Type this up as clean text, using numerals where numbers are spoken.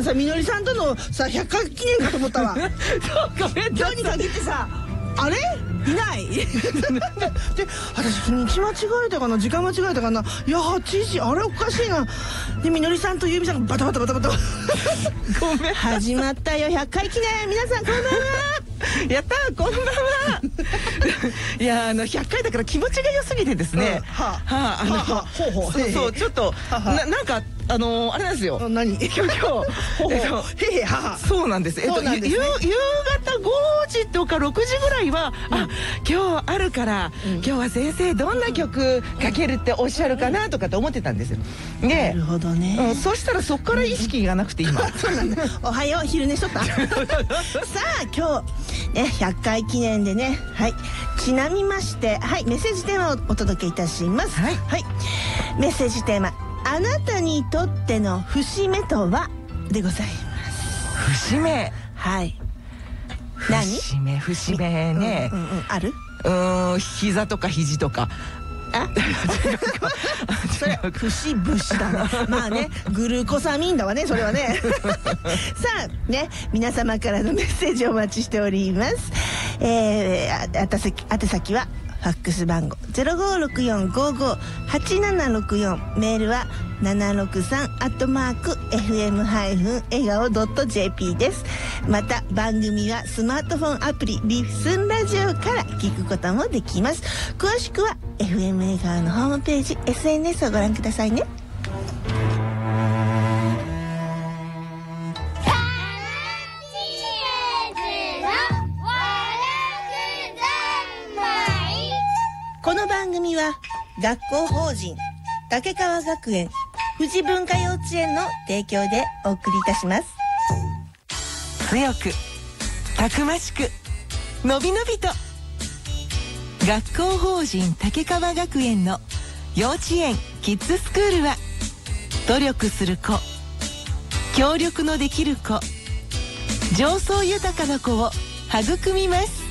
さ、みのりさんとのさ100回記念かと思ったわ。 そうごめんなさい。 今日に限ってさ、あれいないで、私日にち間違えたかな、時間間違えたかな、いや8時、あれおかしいな。でみのりさんとゆうみさんがバタバタバタバタごめん。 始まったよ100回記念。皆さんこんばんは。 やったー、こんばんは。いや100回だから気持ちが良すぎてですね。そうちょっとなんかあれなんですよ。 何？ 今日へへはそうなんです。夕方5時とか6時ぐらいは今日あるから今日は先生どんな曲かけるっておっしゃるかなとかって思ってたんですよ。で、 なるほどね。 そしたらそっから意識がなくて今。 そうなんだ。おはよう、昼寝しとった。さあ今日ね100回記念でね、はい、ちなみまして、はい、メッセージテーマをお届けいたします。はい、メッセージテーマ、あなたにとっての節目とはでございます。 節目。 はい。何？ 節目ね。 ある？ 膝とか肘とか。 それ節々だね。まあね、グルコサミンだわね、それはね。さあね、皆様からのメッセージをお待ちしております。宛先はファックス番号 0564558764、メールは763@fm-笑顔.jp です。また番組はスマートフォンアプリリスンラジオから聞くこともできます。詳しくは FM 笑顔のホームページ、 SNS をご覧くださいね。この番組は学校法人竹川学園富士文化幼稚園の提供でお送りいたします。 強くたくましくのびのびと、学校法人竹川学園の幼稚園キッズスクールは、努力する子、協力のできる子、情操豊かな子を育みます。